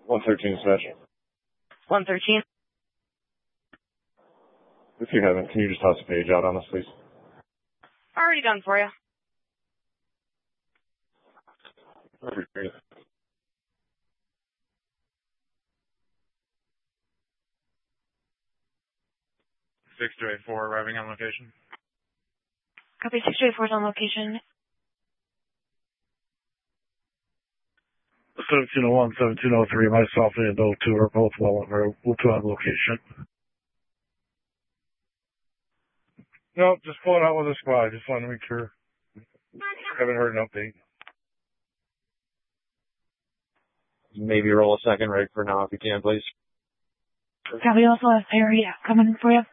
113 dispatch. 113. If you haven't, can you just toss a page out on us, please? Already done for you. Appreciate it. 6284 arriving on location. Copy 6284 is on location. 1701, 1703, myself and 02 are both well en route. We'll put on location. No, just pulling out with a squad. Just wanted to make sure. Haven't heard an update. Maybe roll a second rig for now if you can, please. Copy, also have Perry coming for you.